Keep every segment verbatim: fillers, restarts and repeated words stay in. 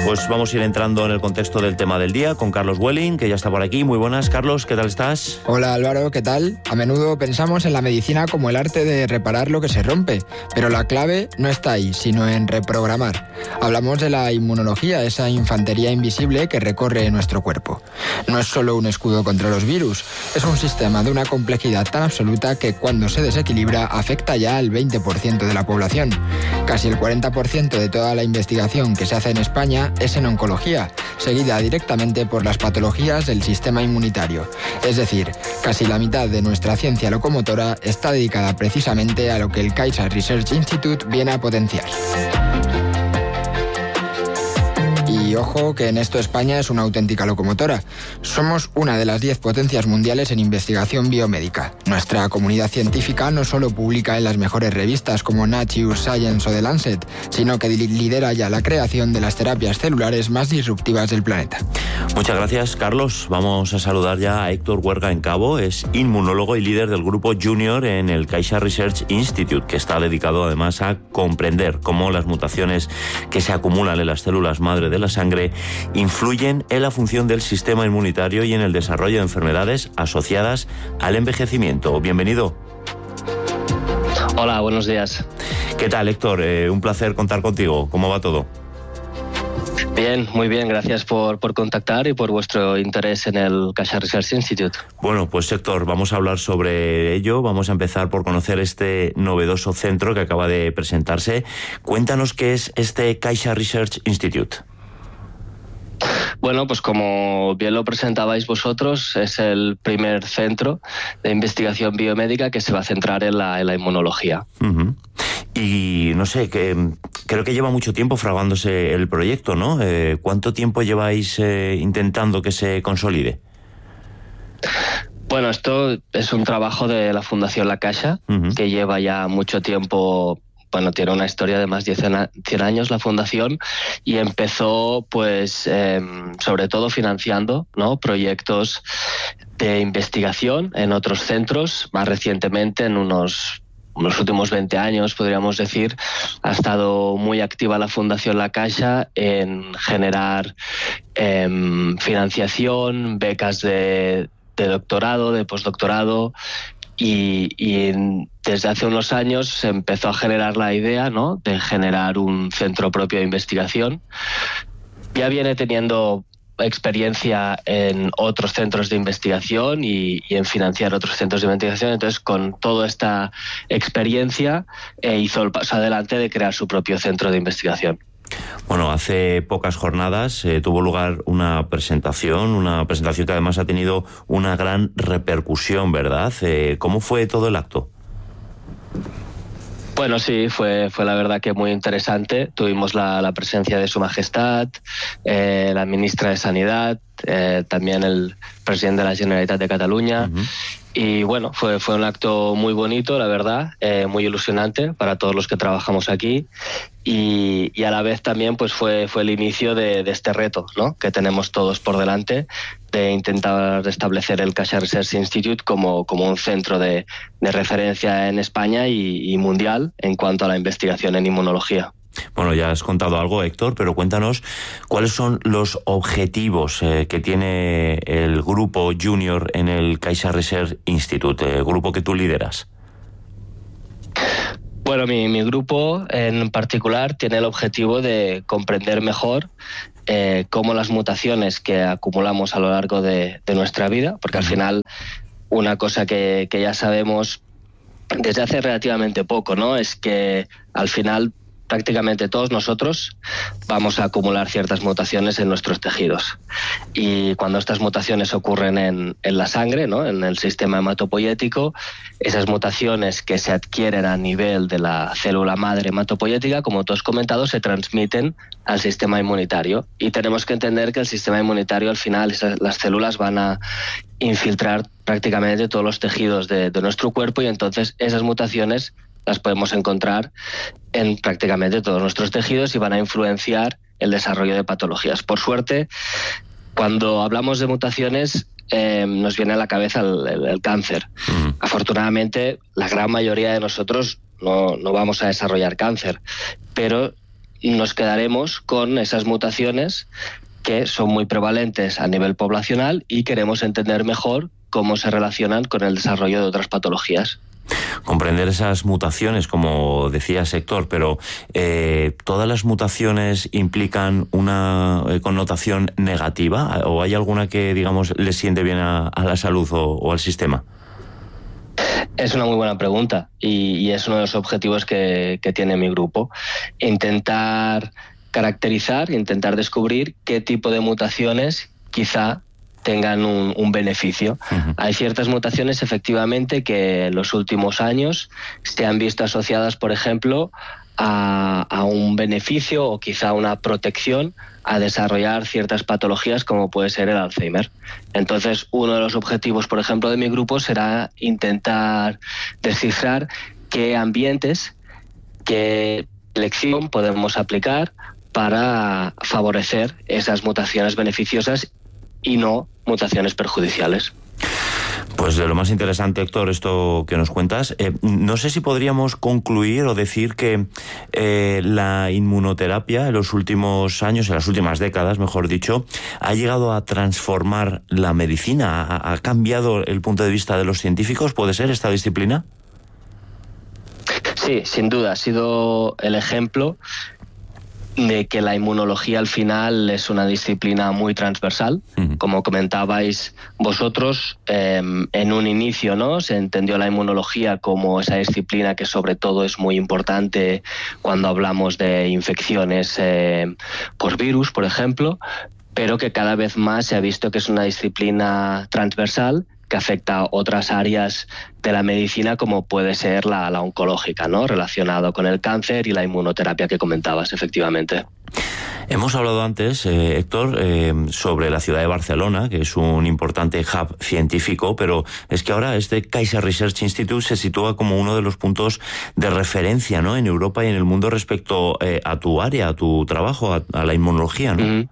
Pues vamos a ir entrando en el contexto del tema del día con Carlos Welling, que ya está por aquí. Muy buenas, Carlos, ¿qué tal estás? Hola Álvaro, ¿qué tal? A menudo pensamos en la medicina como el arte de reparar lo que se rompe, pero la clave no está ahí, sino en reprogramar. Hablamos de la inmunología, esa infantería invisible que recorre nuestro cuerpo. No es solo un escudo contra los virus, es un sistema de una complejidad tan absoluta que cuando se desequilibra afecta ya al veinte por ciento de la población. Casi el cuarenta por ciento de toda la investigación que se hace en España es en oncología, seguida directamente por las patologías del sistema inmunitario. Es decir, casi la mitad de nuestra ciencia locomotora está dedicada precisamente a lo que el Kaiser Research Institute viene a potenciar. Y ojo que en esto España es una auténtica locomotora. Somos una de las diez potencias mundiales en investigación biomédica. Nuestra comunidad científica no solo publica en las mejores revistas como Nature, Science o The Lancet, sino que lidera ya la creación de las terapias celulares más disruptivas del planeta. Muchas gracias, Carlos. Vamos a saludar ya a Héctor Huerga en Cabo. Es inmunólogo y líder del grupo Junior en el Kaiser Research Institute, que está dedicado además a comprender cómo las mutaciones que se acumulan en las células madre de la sangre influyen en la función del sistema inmunitario y en el desarrollo de enfermedades asociadas al envejecimiento. Bienvenido. Hola, buenos días. ¿Qué tal, Héctor? Eh, un placer contar contigo. ¿Cómo va todo? Bien, muy bien. Gracias por, por contactar y por vuestro interés en el Kaiser Research Institute. Bueno, pues Héctor, vamos a hablar sobre ello. Vamos a empezar por conocer este novedoso centro que acaba de presentarse. Cuéntanos qué es este Kaiser Research Institute. Bueno, pues como bien lo presentabais vosotros, es el primer centro de investigación biomédica que se va a centrar en la, en la inmunología. Uh-huh. Y no sé, que creo que lleva mucho tiempo fraguándose el proyecto, ¿no? Eh, ¿Cuánto tiempo lleváis eh, intentando que se consolide? Bueno, esto es un trabajo de la Fundación La Caixa, uh-huh. que lleva ya mucho tiempo. Bueno, tiene una historia de más de cien años la fundación y empezó, pues, eh, sobre todo financiando, ¿no?, proyectos de investigación en otros centros. Más recientemente, en unos, unos últimos veinte años, podríamos decir, ha estado muy activa la Fundación La Caixa en generar eh, financiación, becas de, de doctorado, de postdoctorado. Y, y desde hace unos años se empezó a generar la idea, ¿no?, de generar un centro propio de investigación. Ya viene teniendo experiencia en otros centros de investigación y, y en financiar otros centros de investigación. Entonces, con toda esta experiencia, eh, hizo el paso adelante de crear su propio centro de investigación. Bueno, hace pocas jornadas eh, tuvo lugar una presentación, una presentación que además ha tenido una gran repercusión, ¿verdad? Eh, ¿Cómo fue todo el acto? Bueno, sí, fue, fue la verdad que muy interesante. Tuvimos la, la presencia de Su Majestad, eh, la ministra de Sanidad, eh, también el presidente de la Generalitat de Cataluña. Uh-huh. Y bueno, fue, fue un acto muy bonito, la verdad, eh, muy ilusionante para todos los que trabajamos aquí. Y, y a la vez también pues fue, fue el inicio de, de este reto, ¿no?, que tenemos todos por delante, de intentar establecer el Kaiser Research Institute como, como un centro de, de referencia en España y, y mundial en cuanto a la investigación en inmunología. Bueno, ya has contado algo, Héctor, pero cuéntanos cuáles son los objetivos eh, que tiene el grupo Junior en el Kaiser Research Institute, el grupo que tú lideras. Bueno, mi, mi grupo en particular tiene el objetivo de comprender mejor eh, cómo las mutaciones que acumulamos a lo largo de, de nuestra vida, porque al final una cosa que, que ya sabemos desde hace relativamente poco, ¿no?, es que al final prácticamente todos nosotros vamos a acumular ciertas mutaciones en nuestros tejidos. Y cuando estas mutaciones ocurren en, en la sangre, ¿no?, en el sistema hematopoyético, esas mutaciones que se adquieren a nivel de la célula madre hematopoyética, como tú has comentado, se transmiten al sistema inmunitario. Y tenemos que entender que el sistema inmunitario, al final, esas, las células van a infiltrar prácticamente todos los tejidos de, de nuestro cuerpo, y entonces esas mutaciones las podemos encontrar en prácticamente todos nuestros tejidos y van a influenciar el desarrollo de patologías. Por suerte, cuando hablamos de mutaciones, eh, nos viene a la cabeza el, el, el cáncer. Mm. Afortunadamente, la gran mayoría de nosotros no, no vamos a desarrollar cáncer, pero nos quedaremos con esas mutaciones que son muy prevalentes a nivel poblacional y queremos entender mejor cómo se relacionan con el desarrollo de otras patologías. Comprender esas mutaciones, como decías, Héctor, pero eh, ¿todas las mutaciones implican una eh, connotación negativa? ¿O hay alguna que, digamos, le siente bien a, a la salud o, o al sistema? Es una muy buena pregunta y, y es uno de los objetivos que, que tiene mi grupo. Intentar caracterizar, intentar descubrir qué tipo de mutaciones quizá tengan un, un beneficio. Uh-huh. Hay ciertas mutaciones, efectivamente, que en los últimos años se han visto asociadas, por ejemplo, a, a un beneficio o quizá una protección a desarrollar ciertas patologías como puede ser el Alzheimer. Entonces, uno de los objetivos, por ejemplo, de mi grupo será intentar descifrar qué ambientes, qué elección podemos aplicar para favorecer esas mutaciones beneficiosas y no mutaciones perjudiciales. Pues de lo más interesante, Héctor, esto que nos cuentas. Eh, no sé si podríamos concluir o decir que eh, la inmunoterapia en los últimos años, en las últimas décadas, mejor dicho, ha llegado a transformar la medicina, ha, ha cambiado el punto de vista de los científicos. ¿Puede ser esta disciplina? Sí, sin duda, ha sido el ejemplo de que la inmunología al final es una disciplina muy transversal. Uh-huh. Como comentabais vosotros, eh, en un inicio, ¿no?, se entendió la inmunología como esa disciplina que sobre todo es muy importante cuando hablamos de infecciones eh, por virus, por ejemplo, pero que cada vez más se ha visto que es una disciplina transversal que afecta a otras áreas de la medicina, como puede ser la, la oncológica, ¿no?, relacionado con el cáncer y la inmunoterapia que comentabas, efectivamente. Hemos hablado antes, eh, Héctor, eh, sobre la ciudad de Barcelona, que es un importante hub científico, pero es que ahora este Kaiser Research Institute se sitúa como uno de los puntos de referencia, ¿no?, en Europa y en el mundo respecto eh, a tu área, a tu trabajo, a, a la inmunología, ¿no? Mm-hmm.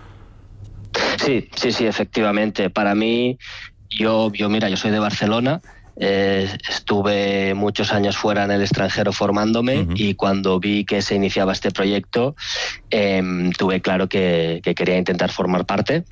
Sí, sí, sí, efectivamente. Para mí, Yo, yo, mira, yo soy de Barcelona, eh, estuve muchos años fuera en el extranjero formándome. Uh-huh. Y cuando vi que se iniciaba este proyecto, eh, tuve claro que, que quería intentar formar parte,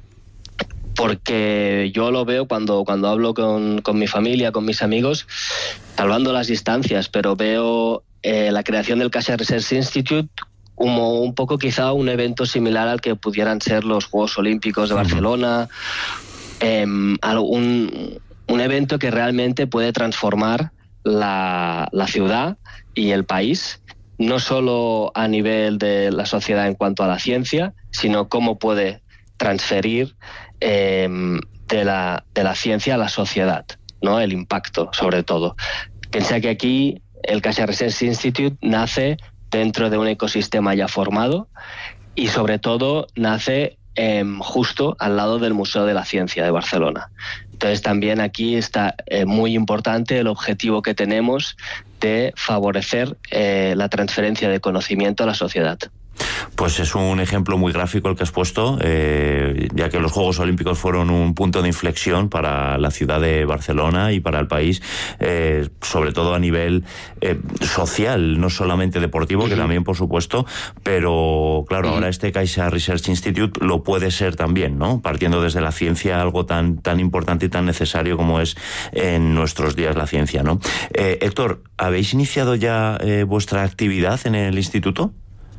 porque yo lo veo cuando, cuando hablo con, con mi familia, con mis amigos, salvando las distancias, pero veo eh, la creación del Kaiser Research Institute como un poco quizá un evento similar al que pudieran ser los Juegos Olímpicos de Barcelona. Uh-huh. Eh, un, un evento que realmente puede transformar la, la ciudad y el país, no solo a nivel de la sociedad en cuanto a la ciencia, sino cómo puede transferir eh, de, la, de la ciencia a la sociedad, ¿no?, el impacto sobre todo. Piensa que aquí el Kaiser Research Institute nace dentro de un ecosistema ya formado y sobre todo nace Eh, justo al lado del Museo de la Ciencia de Barcelona. Entonces también aquí está eh, muy importante el objetivo que tenemos de favorecer eh, la transferencia de conocimiento a la sociedad. Pues es un ejemplo muy gráfico el que has puesto, eh, ya que los Juegos Olímpicos fueron un punto de inflexión para la ciudad de Barcelona y para el país, eh, sobre todo a nivel eh, social, no solamente deportivo, que también, por supuesto, pero claro, ahora este Kaiser Research Institute lo puede ser también, ¿no?, partiendo desde la ciencia, algo tan, tan importante y tan necesario como es en nuestros días la ciencia, ¿no? Eh, Héctor, ¿habéis iniciado ya eh, vuestra actividad en el instituto?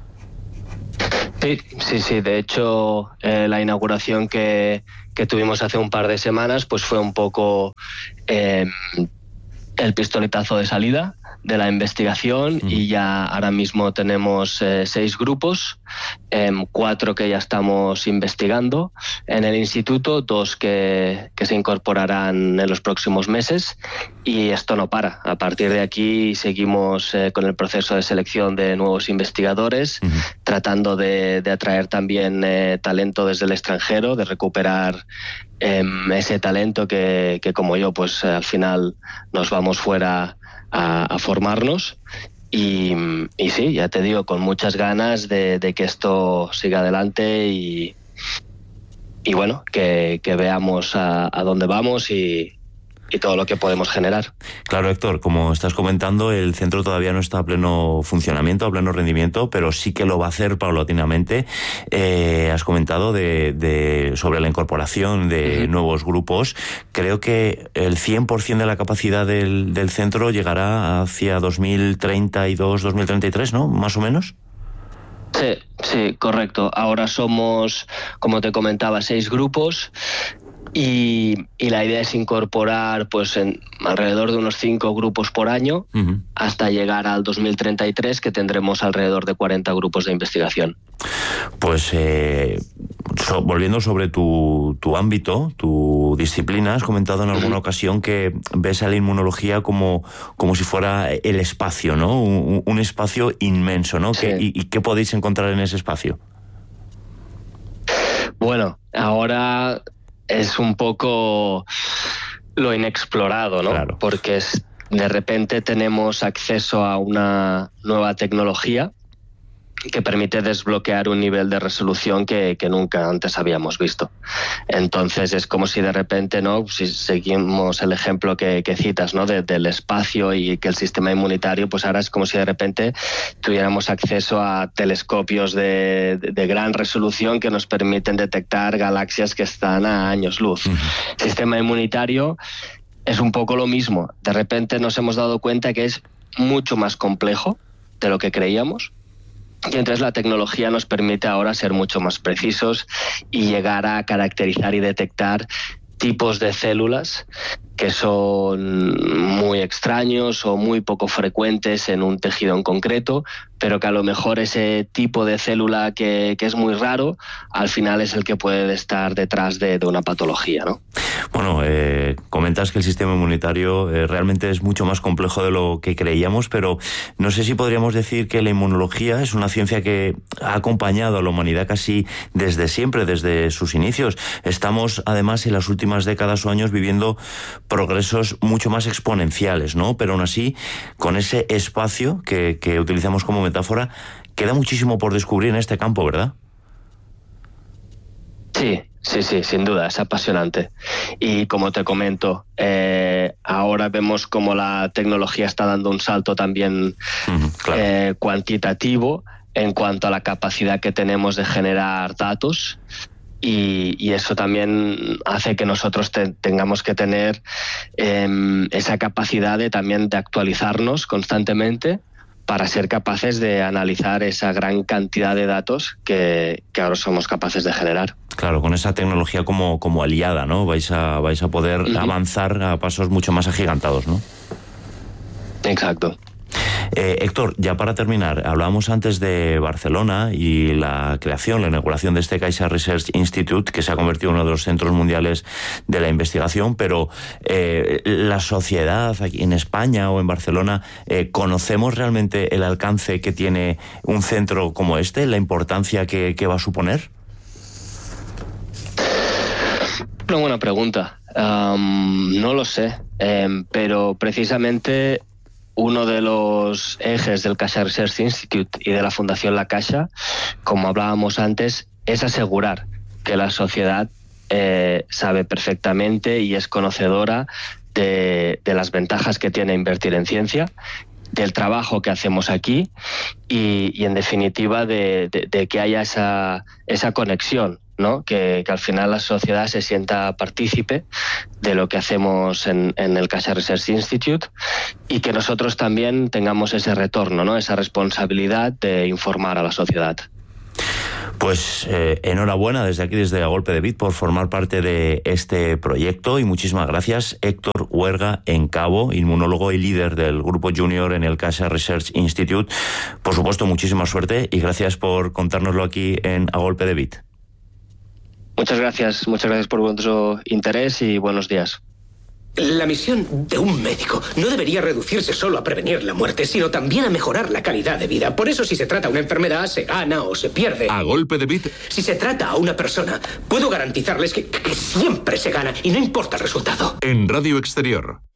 Sí, sí, sí. De hecho, eh, la inauguración que, que tuvimos hace un par de semanas, pues fue un poco eh, el pistoletazo de salida de la investigación. Mm. Y ya ahora mismo tenemos eh, seis grupos, eh, cuatro que ya estamos investigando en el instituto, dos que, que se incorporarán en los próximos meses, y esto no para. A partir de aquí seguimos eh, con el proceso de selección de nuevos investigadores, mm. tratando de, de atraer también eh, talento desde el extranjero, de recuperar eh, ese talento que, que como yo, pues al final nos vamos fuera A, a formarnos y, y sí, ya te digo, con muchas ganas de, de que esto siga adelante y, y bueno, que, que veamos a, a dónde vamos y, y todo lo que podemos generar. Claro, Héctor, como estás comentando, el centro todavía no está a pleno funcionamiento, a pleno rendimiento, pero sí que lo va a hacer paulatinamente. Eh, has comentado de, de sobre la incorporación de uh-huh. nuevos grupos. Creo que el cien por ciento de la capacidad del, del centro llegará hacia dos mil treinta y dos, dos mil treinta y tres, ¿no? Más o menos. Sí, sí, correcto. Ahora somos, como te comentaba, seis grupos y, y la idea es incorporar pues en alrededor de unos cinco grupos por año uh-huh. hasta llegar al dos mil treinta y tres, que tendremos alrededor de cuarenta grupos de investigación. Pues eh, so, volviendo sobre tu, tu ámbito, tu disciplina, has comentado en alguna uh-huh. ocasión que ves a la inmunología como, como si fuera el espacio, ¿no? Un, un espacio inmenso, ¿no? Sí. ¿Qué, y, ¿Y qué podéis encontrar en ese espacio? Bueno, ahora es un poco lo inexplorado, ¿no? Claro. Porque es, de repente tenemos acceso a una nueva tecnología que permite desbloquear un nivel de resolución que, que nunca antes habíamos visto. Entonces es como si de repente, ¿no? Si seguimos el ejemplo que, que citas, ¿no? De, del espacio y que el sistema inmunitario, pues ahora es como si de repente tuviéramos acceso a telescopios de, de, de gran resolución que nos permiten detectar galaxias que están a años luz. Uh-huh. El sistema inmunitario es un poco lo mismo. De repente nos hemos dado cuenta que es mucho más complejo de lo que creíamos. Y entonces la tecnología nos permite ahora ser mucho más precisos y llegar a caracterizar y detectar tipos de células que son muy extraños o muy poco frecuentes en un tejido en concreto, pero que a lo mejor ese tipo de célula que, que es muy raro, al final es el que puede estar detrás de, de una patología, ¿no? Bueno, eh, comentas que el sistema inmunitario eh, realmente es mucho más complejo de lo que creíamos, pero no sé si podríamos decir que la inmunología es una ciencia que ha acompañado a la humanidad casi desde siempre, desde sus inicios. Estamos, además, en las últimas décadas o años viviendo progresos mucho más exponenciales, ¿no? Pero aún así, con ese espacio que, que utilizamos como metáfora, queda muchísimo por descubrir en este campo, ¿verdad? Sí, sí, sí, sin duda, es apasionante. Y como te comento, eh, ahora vemos cómo la tecnología está dando un salto también uh-huh, claro. eh, cuantitativo en cuanto a la capacidad que tenemos de generar datos. Y, y eso también hace que nosotros te, tengamos que tener eh, esa capacidad de también de actualizarnos constantemente para ser capaces de analizar esa gran cantidad de datos que, que ahora somos capaces de generar. Claro, con esa tecnología como, como aliada, ¿no? Vais a, vais a poder uh-huh. avanzar a pasos mucho más agigantados, ¿no? Exacto. Eh, Héctor, ya para terminar, hablábamos antes de Barcelona y la creación, la inauguración de este Caixa Research Institute, que se ha convertido en uno de los centros mundiales de la investigación, pero eh, la sociedad aquí en España o en Barcelona, eh, ¿conocemos realmente el alcance que tiene un centro como este, la importancia que, que va a suponer? Una buena pregunta. Um, no lo sé, eh, pero precisamente uno de los ejes del Caixa Research Institute y de la Fundación La Caixa, como hablábamos antes, es asegurar que la sociedad eh, sabe perfectamente y es conocedora de, de las ventajas que tiene invertir en ciencia, del trabajo que hacemos aquí y, y en definitiva, de, de, de que haya esa, esa conexión, ¿no? Que, que al final la sociedad se sienta partícipe de lo que hacemos en, en el Caixa Research Institute y que nosotros también tengamos ese retorno, ¿no? Esa responsabilidad de informar a la sociedad. Pues eh, enhorabuena desde aquí, desde A Golpe de Bit, por formar parte de este proyecto y muchísimas gracias, Héctor Huerga Encabo, inmunólogo y líder del Grupo Junior en el Caixa Research Institute. Por supuesto, muchísima suerte y gracias por contárnoslo aquí en A Golpe de Bit. Muchas gracias, muchas gracias por vuestro interés y buenos días. La misión de un médico no debería reducirse solo a prevenir la muerte, sino también a mejorar la calidad de vida. Por eso, si se trata una enfermedad, se gana o se pierde. A Golpe de Bit. Si se trata a una persona, puedo garantizarles que, que siempre se gana y no importa el resultado. En Radio Exterior.